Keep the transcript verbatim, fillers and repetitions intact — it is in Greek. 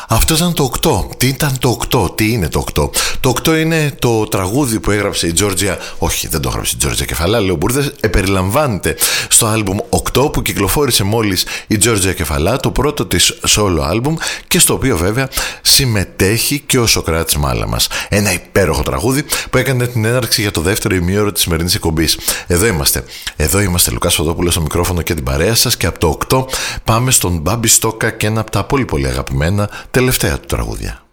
Αυτό ήταν το οκτώ. Τι ήταν το οκτώ, τι είναι το οκτώ? Το οκτώ είναι το τραγούδι που έγραψε η Τζόρτζια. Όχι, δεν το έγραψε η Τζόρτζια Κεφαλά, λέω μπουρδες. Επεριλαμβάνεται στο άλμπουμ οκτώ που κυκλοφόρησε μόλις η Τζόρτζια Κεφαλά, το πρώτο της solo άλμπουμ, και στο οποίο βέβαια συμμετέχει και ο Σωκράτης Μάλαμας. Ένα υπέροχο τραγούδι που έκανε την έναρξη για το δεύτερο ημίωρο της σημερινής εκπομπής. Εδώ είμαστε. Εδώ είμαστε, Λουκάς Φωτόπουλος στο μικρόφωνο και την παρέα σας, και από το οκτώ πάμε στον Μπάμπη Στόκα και ένα από τα πολύ πολύ αγαπημένα τελευταία του τραγούδια.